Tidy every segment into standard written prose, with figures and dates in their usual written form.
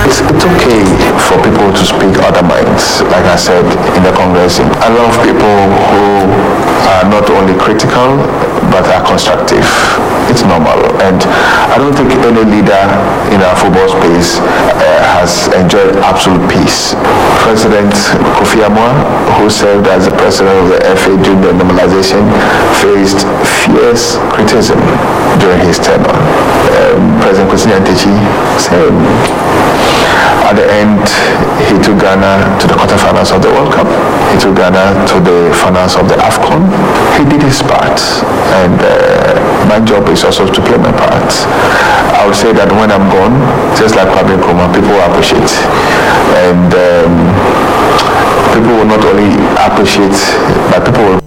It's okay for people to speak other minds, like I said in the Congress. I love people who are not only critical but are constructive. It's normal, and I don't think any leader in our football space has enjoyed absolute peace. President Kofi Amwa, who served as the president of the FA during the normalization, faced fierce criticism during his tenure. President Kwesi Nyantakyi, same. At the end, he took Ghana to the quarterfinals of the World Cup. He took Ghana to the finals of the AFCON. He did his part, and my job is also to play my part. I would say that when I'm gone, just like Kwame Nkrumah, people will appreciate, and people will not only appreciate, but people will.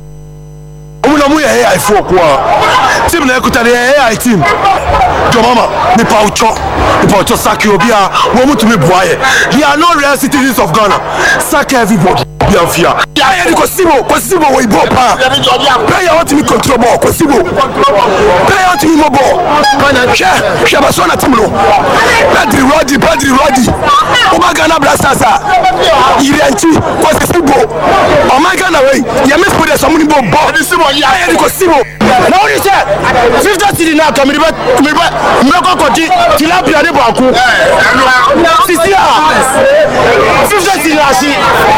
Team na ekutare AI team jo mama ni paucho saki obia wo mutumi buaye. They are not real citizens of Ghana. Sack everybody. Be fear. Yeah, Kosibo we bopa. Player want me control ball. Kosibo. Player want me more ball. Kana Shabasona Timlo. Padri Roddy. Oba Ghana Blasters. Irianchi Kosibo. O my Ghana way. You miss put some ball. Yeah, Kosibo. Now you say 50 city now come Moko Koji Tilapia de Baku. Sisia 50 city now see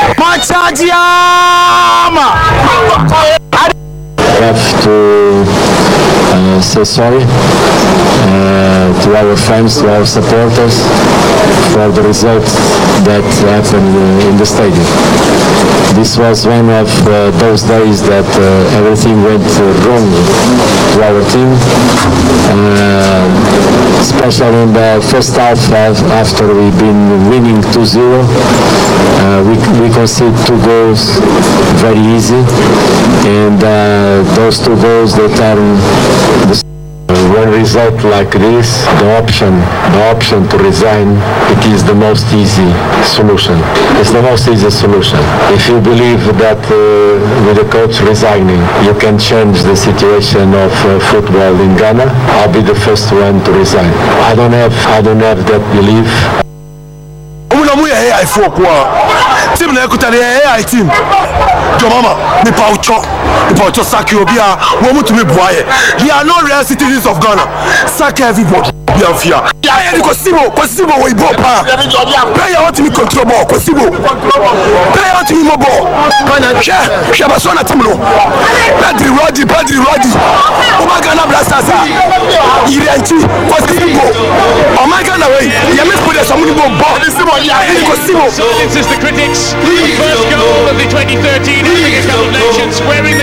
Machajiama. I have to say sorry to our fans, to our supporters for the result that happened in the stadium. This was one of those days that everything went wrong to our team, especially in the first half after we've been winning 2-0. We conceded 2 goals very easy, and those 2 goals that turn the one result like this, the option to resign, it is the most easy solution. It's the most easy solution. If you believe that with the coach resigning, you can change the situation of football in Ghana, I'll be the first one to resign. I don't have that belief. Team na ekutare AI team jo mama ni paucho saki obia wo mutumi buaye. They are not real citizens of Ghana. Sack everybody. Be fear. Yeah, Kosibo we bopa. Player want me control ball. Kosibo. Player want me more ball. Kana Shabasona Timlo. Padri Roddy. Oba Ghana Blasters. Irianchi Kosibo. O my Ghana way. You miss put some ball. Kosibo. So this is the critics. The first goal of the 2013 Africa Cup of Nations, wearing